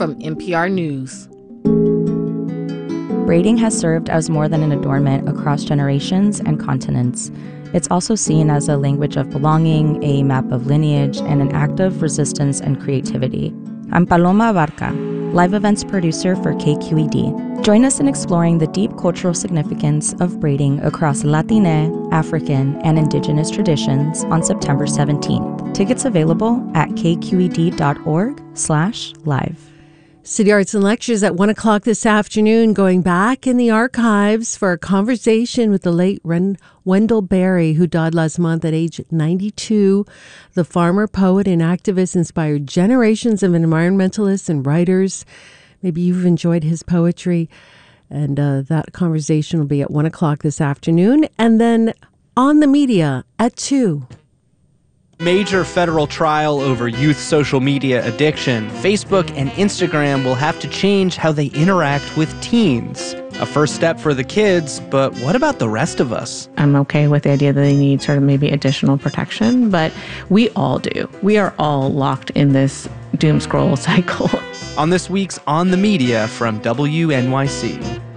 from NPR News. Braiding has served as more than an adornment across generations and continents. It's also seen as a language of belonging, a map of lineage, and an act of resistance and creativity. I'm Paloma Abarca, live events producer for KQED. Join us in exploring the deep cultural significance of braiding across Latine, African, and Indigenous traditions on September 17th. Tickets available at kqed.org/live. City Arts and Lectures at 1 o'clock this afternoon, going back in the archives for a conversation with the late Wendell Berry, who died last month at age 92. The farmer, poet, and activist inspired generations of environmentalists and writers. Maybe you've enjoyed his poetry. And that conversation will be at 1 o'clock this afternoon. And then On the Media at 2. Major federal trial over youth social media addiction. Facebook and Instagram will have to change how they interact with teens. A first step for the kids, but what about the rest of us? I'm okay with the idea that they need sort of maybe additional protection, but we all do. We are all locked in this doom scroll cycle. On this week's On the Media from WNYC.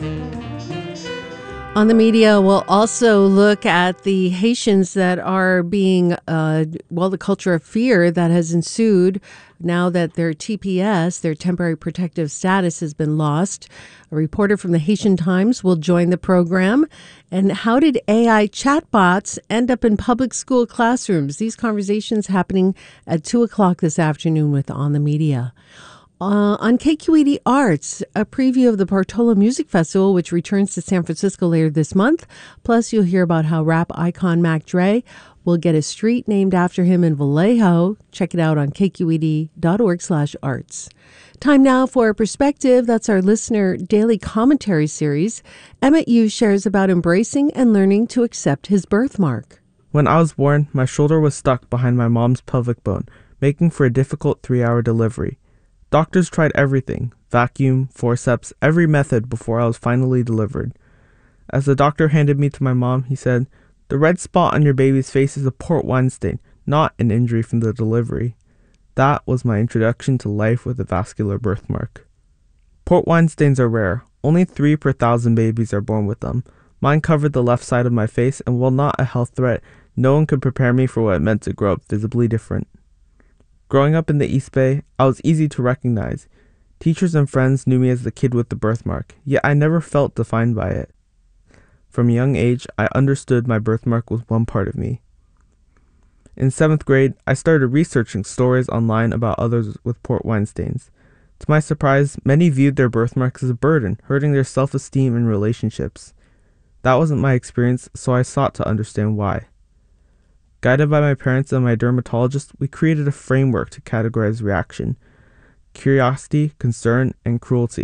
On the Media, we'll also look at the Haitians that are being, the culture of fear that has ensued now that their TPS, their temporary protective status, has been lost. A reporter from the Haitian Times will join the program. And how did AI chatbots end up in public school classrooms? These conversations happening at 2 o'clock this afternoon with On the Media. On KQED Arts, a preview of the Portola Music Festival, which returns to San Francisco later this month. Plus, you'll hear about how rap icon Mac Dre will get a street named after him in Vallejo. Check it out on kqed.org/arts. Time now for a perspective. That's our listener daily commentary series. Emmett Yu shares about embracing and learning to accept his birthmark. When I was born, my shoulder was stuck behind my mom's pelvic bone, making for a difficult 3-hour delivery. Doctors tried everything, vacuum, forceps, every method before I was finally delivered. As the doctor handed me to my mom, he said, "The red spot on your baby's face is a port wine stain, not an injury from the delivery." That was my introduction to life with a vascular birthmark. Port wine stains are rare. Only 3 per 1,000 babies are born with them. Mine covered the left side of my face, and while not a health threat, no one could prepare me for what it meant to grow up visibly different. Growing up in the East Bay, I was easy to recognize. Teachers and friends knew me as the kid with the birthmark, yet I never felt defined by it. From a young age, I understood my birthmark was one part of me. In 7th grade, I started researching stories online about others with port wine stains. To my surprise, many viewed their birthmarks as a burden, hurting their self-esteem and relationships. That wasn't my experience, so I sought to understand why. Guided by my parents and my dermatologist, we created a framework to categorize reaction: curiosity, concern, and cruelty.